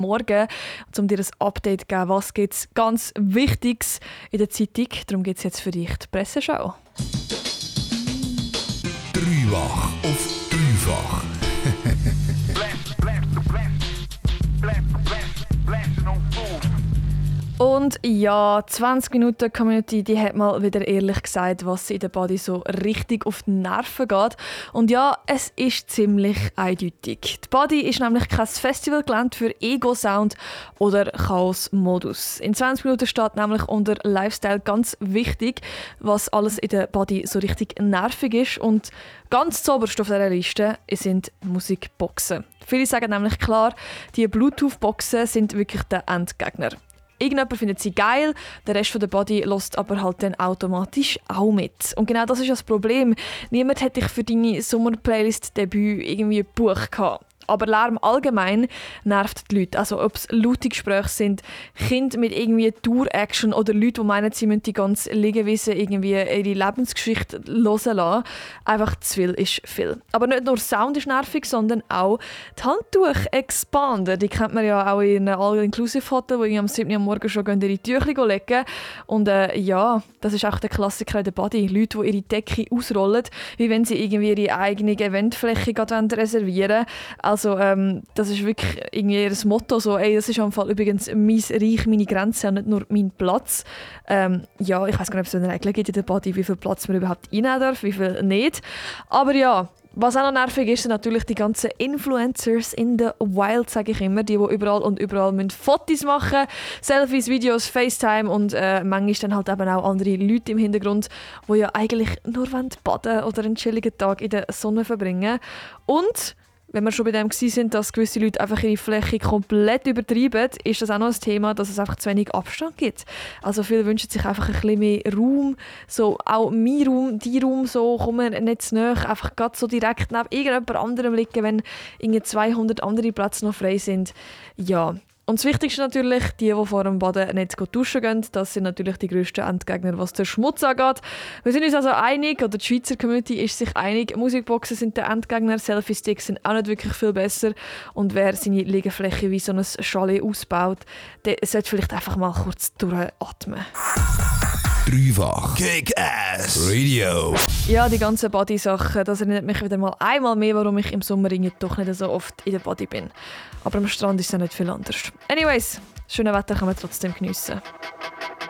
Morgen, um dir ein Update zu geben, was gibt es ganz Wichtiges in der Zeitung. Darum gibt es jetzt für dich die Presseschau. Dreifach auf dreifach. Und ja, 20 Minuten Community, die hat mal wieder ehrlich gesagt, was sie in der Body so richtig auf die Nerven geht. Und ja, es ist ziemlich eindeutig. Die Body ist nämlich kein Festivalgelände für Ego-Sound oder Chaos-Modus. In 20 Minuten steht nämlich unter Lifestyle ganz wichtig, was alles in der Body so richtig nervig ist. Und ganz zuoberst auf dieser Liste sind Musikboxen. Viele sagen nämlich klar, die Bluetooth-Boxen sind wirklich der Endgegner. Irgendjemand findet sie geil, der Rest der Body lässt aber halt dann automatisch auch mit. Und genau das ist das Problem. Niemand hätte dich für deine Sommer-Playlist-Debüt irgendwie gebucht gehabt. Aber Lärm allgemein nervt die Leute. Also ob es laute Gespräche sind, Kinder mit irgendwie Tour-Action oder Leute, die meinen, sie müssen die ganze Liegewiese irgendwie ihre Lebensgeschichte hören lassen. Einfach zu viel ist viel. Aber nicht nur Sound ist nervig, sondern auch die Handtuch-Expander. Die kennt man ja auch in einem All-Inclusive-Hotel, wo am 7. Uhr am Morgen schon ihre Tücher legen. Und ja, das ist auch der Klassiker in der Body. Leute, die ihre Decke ausrollen, wie wenn sie irgendwie ihre eigene Eventfläche reservieren wollen. Also das ist wirklich irgendwie ihr Motto, so, ey, das ist am Fall übrigens mein Reich, meine Grenze und nicht nur mein Platz. Ja, ich weiß gar nicht, ob es eine Regel gibt in der Body, wie viel Platz man überhaupt einnehmen darf, wie viel nicht. Aber ja, was auch noch nervig ist, sind natürlich die ganzen Influencers in the Wild, sage ich immer, die überall müssen Fotos machen, Selfies, Videos, FaceTime und manchmal dann halt eben auch andere Leute im Hintergrund, die ja eigentlich nur baden oder einen chilligen Tag in der Sonne verbringen. Und wenn wir schon bei dem sind, dass gewisse Leute einfach ihre Fläche komplett übertreiben, ist das auch noch ein Thema, dass es einfach zu wenig Abstand gibt. Also viele wünschen sich einfach ein bisschen mehr Raum, so auch mein Raum, dein Raum, so kommen nicht zu nahe, einfach gerade so direkt neben irgendjemand anderem liegen, wenn irgendwie 200 andere Plätze noch frei sind. Ja. Und das Wichtigste natürlich, die vor dem Baden nicht duschen gehen, das sind natürlich die grössten Endgegner, was den Schmutz angeht. Wir sind uns also einig, oder die Schweizer Community ist sich einig, Musikboxen sind der Endgegner, Selfie-Sticks sind auch nicht wirklich viel besser. Und wer seine Liegefläche wie so ein Chalet ausbaut, der sollte vielleicht einfach mal kurz durchatmen. Dreifach Kick-Ass Radio. Ja, die ganzen Body-Sachen, das erinnert mich wieder mal einmal mehr, warum ich im Sommer doch nicht so oft in der Body bin. Aber am Strand ist es ja nicht viel anders. Anyways, schönes Wetter kann man trotzdem geniessen.